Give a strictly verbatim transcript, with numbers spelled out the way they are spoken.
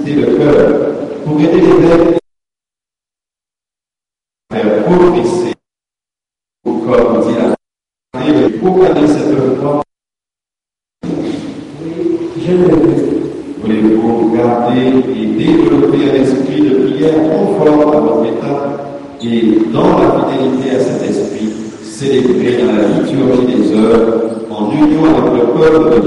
susciter le cœur, pour aider les bêtes à faire progresser, comme dit la Bible, et proclamer cette foi. Voulez-vous garder et développer un esprit de prière conforme à votre état et dans la fidélité à cet esprit, célébrer dans la liturgie des œuvres, en union avec le peuple de